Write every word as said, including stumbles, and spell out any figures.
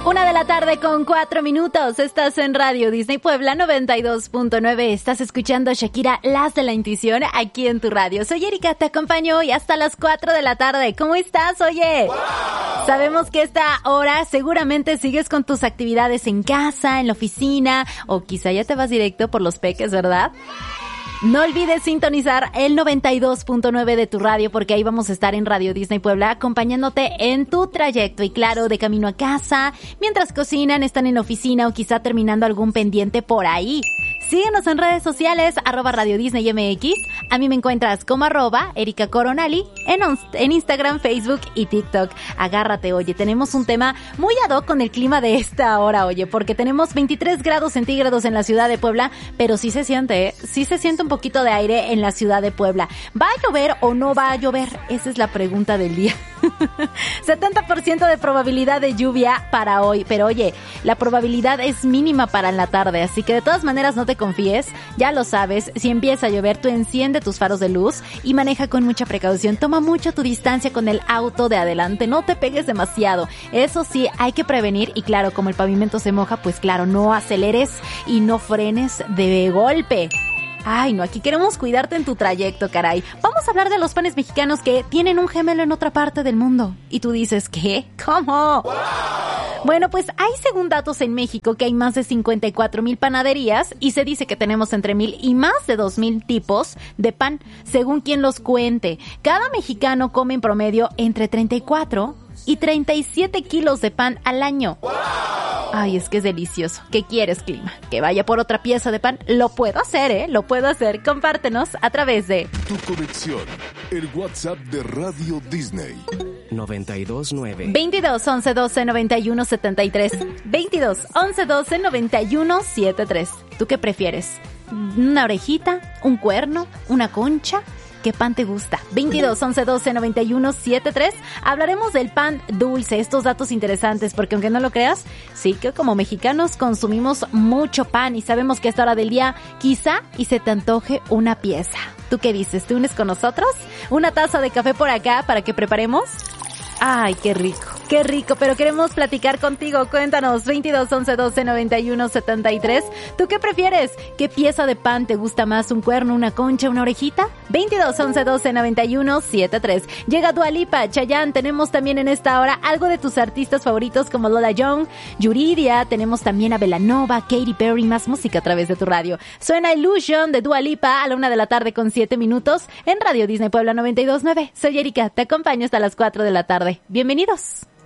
Una de la tarde con cuatro minutos. Estás en Radio Disney Puebla noventa y dos punto nueve. Estás escuchando Shakira, Las de la Intuición, aquí en tu radio. Soy Erika, te acompaño hoy hasta las cuatro de la tarde. ¿Cómo estás, oye? ¡Wow! Sabemos que esta hora seguramente sigues con tus actividades en casa, en la oficina, o quizá ya te vas directo por los peques, ¿verdad? No olvides sintonizar el noventa y dos punto nueve de tu radio, porque ahí vamos a estar en Radio Disney Puebla acompañándote en tu trayecto y claro, de camino a casa, mientras cocinan, están en la oficina o quizá terminando algún pendiente por ahí. Síguenos en redes sociales, arroba Radio Disney M X. A mí me encuentras como arroba Erika Coronali en, en Instagram, Facebook y TikTok. Agárrate, oye, tenemos un tema muy ad hoc con el clima de esta hora, oye, porque tenemos veintitrés grados centígrados en la ciudad de Puebla, pero sí se siente, ¿eh? Sí se siente un poquito de aire en la ciudad de Puebla. ¿Va a llover o no va a llover? Esa es la pregunta del día. setenta por ciento de probabilidad de lluvia para hoy, pero oye, la probabilidad es mínima para en la tarde, así que de todas maneras no te confíes, ya lo sabes, si empieza a llover tú enciende tus faros de luz y maneja con mucha precaución, toma mucho tu distancia con el auto de adelante, no te pegues demasiado, eso sí, hay que prevenir y claro, como el pavimento se moja, pues claro, no aceleres y no frenes de golpe. Ay, no, aquí queremos cuidarte en tu trayecto, caray. Vamos a hablar de los panes mexicanos que tienen un gemelo en otra parte del mundo. Y tú dices, ¿qué? ¿Cómo? ¡Wow! Bueno, pues hay según datos en México que hay más de cincuenta y cuatro mil panaderías y se dice que tenemos entre mil y más de dos mil tipos de pan, según quien los cuente. Cada mexicano come en promedio entre treinta y cuatro y treinta y siete kilos de pan al año. ¡Wow! Ay, es que es delicioso. ¿Qué quieres, clima? ¿Que vaya por otra pieza de pan? Lo puedo hacer, ¿eh? Lo puedo hacer. Compártenos a través de Tu Conexión, el WhatsApp de Radio Disney. noventa y dos nueve. veintidós, once, doce, noventa y uno, setenta y tres. veintidós, once, doce, noventa y uno, setenta y tres. ¿Tú qué prefieres? ¿Una orejita? ¿Un cuerno? ¿Una concha? ¿Qué pan te gusta? veintidós, once, doce, noventa y uno, setenta y tres. Hablaremos del pan dulce, estos datos interesantes, porque aunque no lo creas, sí que como mexicanos consumimos mucho pan y sabemos que a esta hora del día quizá y se te antoje una pieza. ¿Tú qué dices? ¿Te unes con nosotros? ¿Una taza de café por acá para que preparemos? Ay, qué rico, qué rico, pero queremos platicar contigo. Cuéntanos, veintidós, once, doce, noventa y uno, setenta y tres. ¿Tú qué prefieres? ¿Qué pieza de pan te gusta más? ¿Un cuerno, una concha, una orejita? veintidós, once, doce, noventa y uno, setenta y tres. Llega Dua Lipa, Chayanne, tenemos también en esta hora algo de tus artistas favoritos como Lola Young, Yuridia, tenemos también a Belanova, Katy Perry, más música a través de tu radio. Suena Illusion de Dua Lipa a la una de la tarde con siete minutos en Radio Disney Puebla noventa y dos punto nueve. Soy Erika, te acompaño hasta las cuatro de la tarde. Bienvenidos.